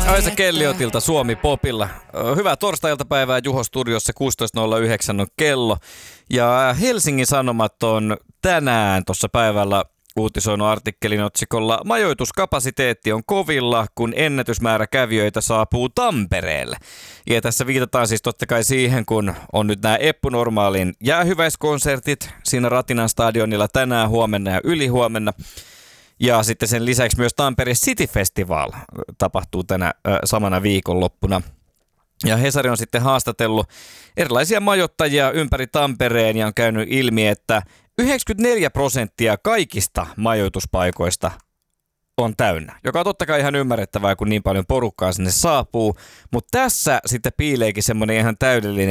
Aisa Kelliotilta Suomi Popilla. Hyvää torstai-iltapäivää Juho Studiossa, 16.09 on kello. Ja Helsingin Sanomat on tänään tuossa päivällä uutisoinut artikkelin otsikolla "Majoituskapasiteetti on kovilla, kun ennätysmäärä kävijöitä saapuu Tampereelle". Ja tässä viitataan siis totta kai siihen, kun on nyt nämä Eppu Normaalin jäähyväiskonsertit siinä Ratinan stadionilla tänään, huomenna ja ylihuomenna. Ja sitten sen lisäksi myös Tampere City Festival tapahtuu tänä samana viikonloppuna. Ja Hesari on sitten haastatellut erilaisia majoittajia ympäri Tampereen ja on käynyt ilmi, että 94% kaikista majoituspaikoista on täynnä, joka on totta kai ihan ymmärrettävää, kun niin paljon porukkaa sinne saapuu. Mutta tässä sitten piileekin semmoinen ihan täydellinen